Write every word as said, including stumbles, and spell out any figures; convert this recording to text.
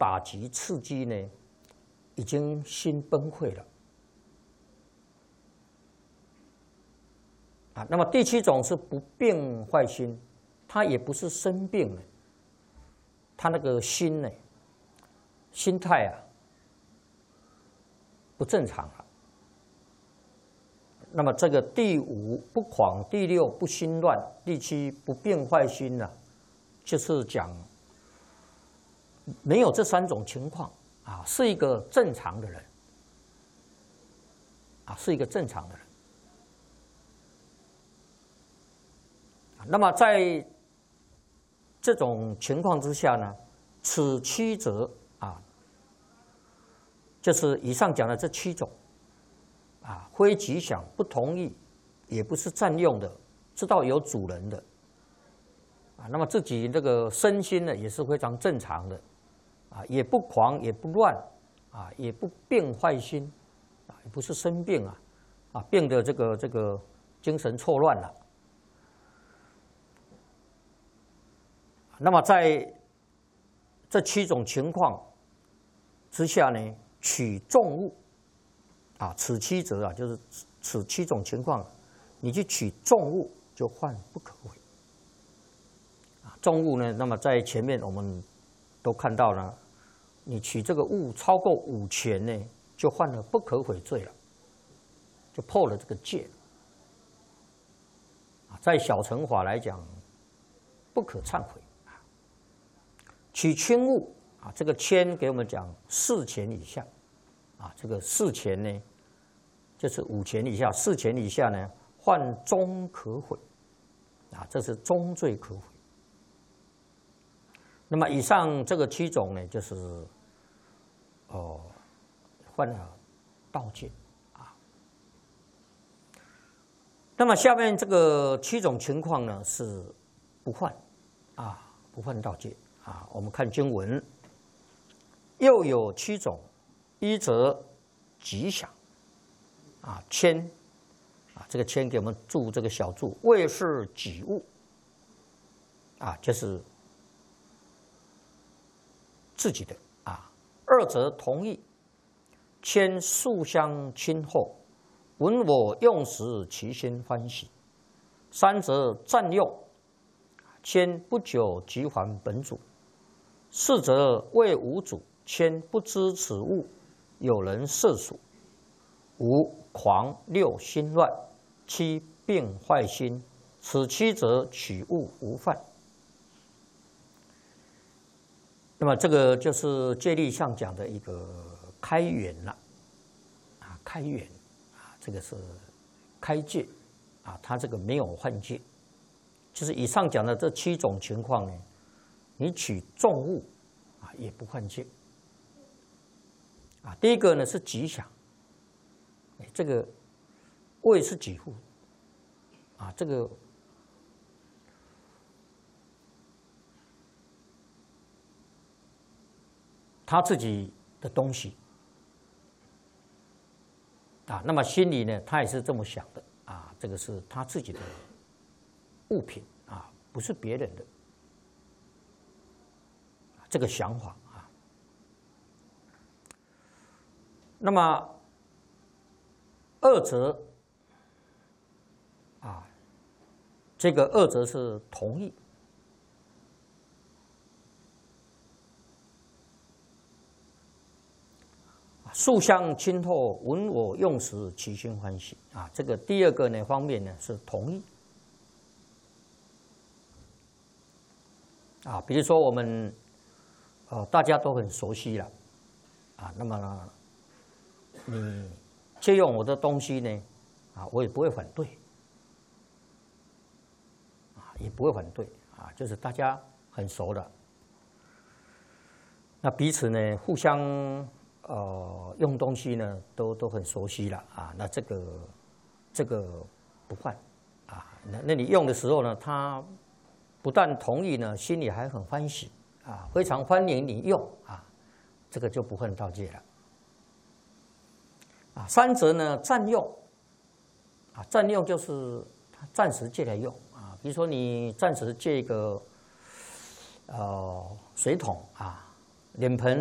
打击刺激呢，已经心崩溃了。啊，那么第七种是不病坏心，他也不是生病了，他那个心呢，心态啊不正常了。那么这个第五不狂，第六不心乱，第七不病坏心呢、啊，就是讲没有这三种情况啊，是一个正常的人啊，是一个正常的人。那么在这种情况之下呢，此七则啊，就是以上讲的这七种。啊，非吉祥，不同意，也不是占用的，知道有主人的，啊，那么自己这个身心呢也是非常正常的，啊，也不狂，也不乱，啊，也不病坏心，啊，也不是生病啊，啊，病的这个这个精神错乱了。那么在这七种情况之下呢，取众物。啊，此七则啊，就是此七种情况，你去取众物就犯不可为。啊，众物呢，那么在前面我们都看到了，你取这个物超过五钱呢，就犯了不可悔罪了，就破了这个戒。啊，在小乘法来讲，不可忏悔。啊，取轻物啊，这个轻给我们讲四钱以下，啊，这个四钱呢。就是五钱以下，四钱以下呢，犯中可悔，啊，这是中罪可悔。那么以上这个七种呢，就是哦，犯了盗戒啊。那么下面这个七种情况呢，是不犯啊，不犯盗戒啊。我们看经文，又有七种，一则吉祥。啊，谦，啊，这个谦给我们注这个小注，谓是己物，啊，就是自己的啊。二则同意，谦素相亲厚，闻我用时，其心欢喜。三则占用，谦不久即还本主。四则为无主，谦不知此物，有人涉属。五狂，六心乱，七病坏心，此七则取物无犯。那么这个就是戒律上讲的一个开源了，啊，开源啊，这个是开戒啊，它这个没有犯戒，就是以上讲的这七种情况呢，你取众物啊也不犯戒啊。第一个呢是吉祥。这个位是己户啊，这个他自己的东西啊，那么心里呢，他也是这么想的啊，这个是他自己的物品啊，不是别人的这个想法啊。那么二则啊，这个二则是同意素相亲厚，闻我用时，其心欢喜啊。这个第二个呢方面呢是同意啊，比如说我们呃大家都很熟悉了啊，那么呢你借用我的东西呢，啊，我也不会反对，啊，也不会反对，啊，就是大家很熟的，那彼此呢互相呃用东西呢都都很熟悉了啊，那这个这个不犯啊，那那你用的时候呢，他不但同意呢，心里还很欢喜啊，非常欢迎你用啊，这个就不犯盗戒了。啊，三则呢占用，啊，占用就是他暂时借来用啊，比如说你暂时借一个呃水桶啊、脸盆。